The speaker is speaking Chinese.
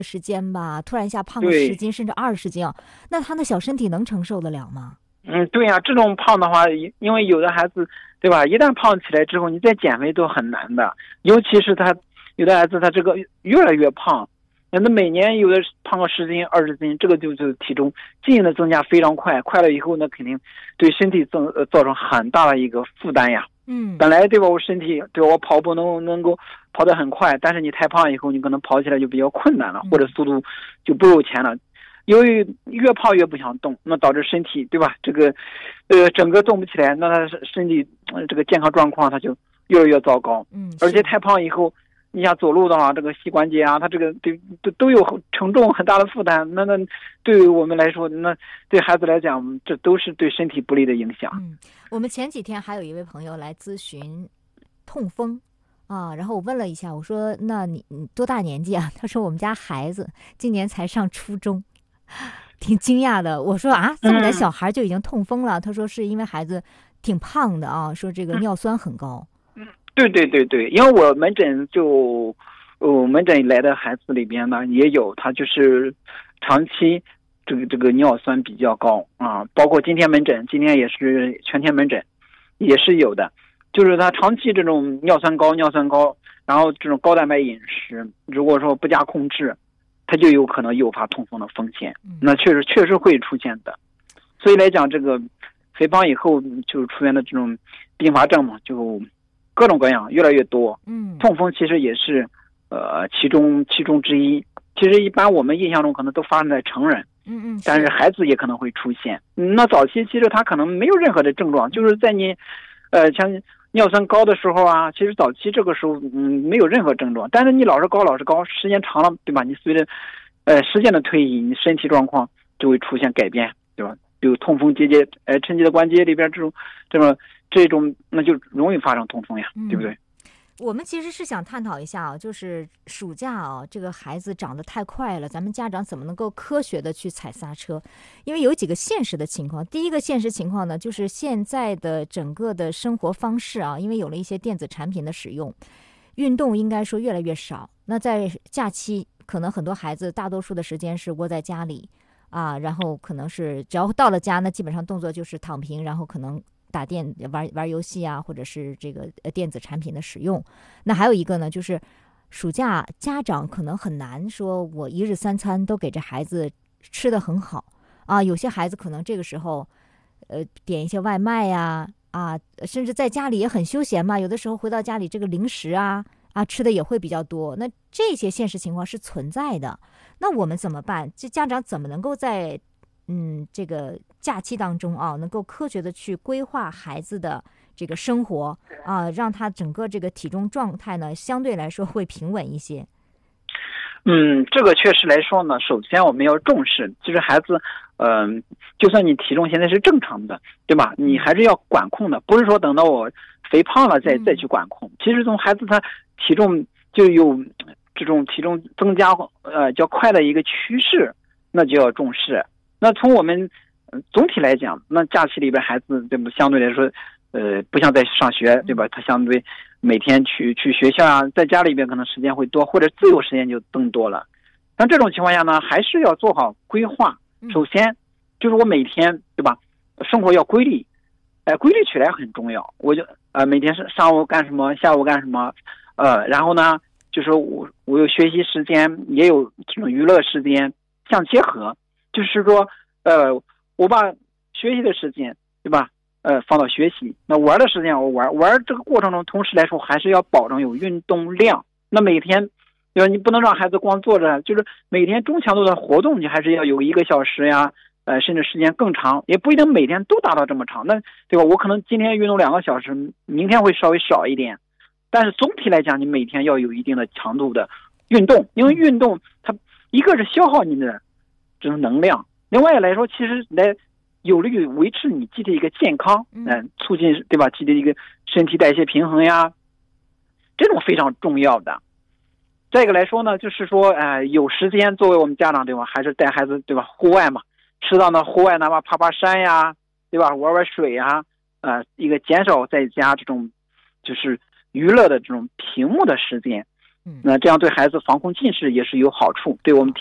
时间吧，突然一下胖个10斤甚至20斤，那他的小身体能承受得了吗？ 对呀，这种胖的话，因为有的孩子，对吧？一旦胖起来之后，你再减肥都很难的。尤其是有的孩子，他这个越来越胖，那每年有的胖个10斤、20斤，这个就体重进行的增加非常快，快了以后，那肯定对身体造成很大的一个负担呀。本来对吧，我身体对吧，我跑步能够跑得很快，但是你太胖以后，你可能跑起来就比较困难了，或者速度就不如前了。由于越胖越不想动，那导致身体对吧，这个整个动不起来，那他身体这个健康状况他就越来越糟糕。而且太胖以后，你想走路的话，这个膝关节啊，它这个都有承重很大的负担。那对于我们来说，那对孩子来讲，这都是对身体不利的影响。 我们前几天还有一位朋友来咨询痛风啊，然后我问了一下，我说那你多大年纪啊？他说我们家孩子今年才上初中。挺惊讶的，我说啊，这么点小孩就已经痛风了？他说是因为孩子挺胖的啊，说这个尿酸很高。 对，因为我门诊门诊来的孩子里边呢也有，他就是长期这个尿酸比较高啊，包括今天也是全天门诊也是有的，就是他长期这种尿酸高，然后这种高蛋白饮食，如果说不加控制，它就有可能诱发痛风的风险，那确实会出现的。所以来讲，这个肥胖以后就出现的这种并发症嘛，就各种各样越来越多。痛风其实也是其中之一。其实一般我们印象中可能都发生在成人，但是孩子也可能会出现。那早期其实他可能没有任何的症状，就是在你像尿酸高的时候啊，其实早期这个时候没有任何症状，但是你老是高，时间长了，对吧？你随着时间的推移，你身体状况就会出现改变，对吧？比如痛风结节，抻节的关节里边这种，那就容易发生痛风呀，对不对？ 我们其实是想探讨一下啊，就是暑假啊，这个孩子长得太快了，咱们家长怎么能够科学的去踩刹车？因为有几个现实的情况。第一个现实情况呢，就是现在的整个的生活方式啊，因为有了一些电子产品的使用，运动应该说越来越少。那在假期，可能很多孩子大多数的时间是窝在家里啊，然后可能是只要到了家呢，基本上动作就是躺平，然后可能玩游戏啊，或者是这个电子产品的使用。那还有一个呢，就是暑假家长可能很难说我一日3餐都给这孩子吃得很好啊，有些孩子可能这个时候点一些外卖呀甚至在家里也很休闲嘛，有的时候回到家里这个零食吃的也会比较多。那这些现实情况是存在的，那我们怎么办？这家长怎么能够在这个假期当中啊，能够科学的去规划孩子的这个生活啊，让他整个这个体重状态呢，相对来说会平稳一些。 这个确实来说呢，首先我们要重视，其实孩子，就算你体重现在是正常的，对吧？你还是要管控的，不是说等到我肥胖了再去管控。其实从孩子他体重就有这种体重增加较快的一个趋势，那就要重视。那从我们总体来讲，那假期里边孩子对不相对来说，不像在上学，对吧？他相对每天去学校啊，在家里边可能时间会多，或者自由时间就更多了。但这种情况下呢，还是要做好规划。首先就是我每天对吧，生活要规律，规律起来很重要。我就每天是上午干什么，下午干什么，然后呢，就是我有学习时间，也有这种娱乐时间，相结合。就是说，我把学习的时间，对吧？放到学习，那玩的时间我玩这个过程中，同时来说还是要保证有运动量。那每天，对吧？你不能让孩子光坐着，就是每天中强度的活动，你还是要有1个小时呀，甚至时间更长，也不一定每天都达到这么长。那对吧？我可能今天运动2个小时，明天会稍微少一点，但是总体来讲，你每天要有一定的强度的运动，因为运动它一个是消耗你的这种能量，另外来说，其实来有利于维持你机体一个健康，促进对吧？机体一个身体代谢平衡呀，这种非常重要的。再一个来说呢，就是说，有时间作为我们家长对吧，还是带孩子对吧，户外嘛，适当的户外，哪怕爬山呀，对吧，玩水呀，一个减少在家这种就是娱乐的这种屏幕的时间。 嗯， 那这样对孩子防控近视也是有好处，对我们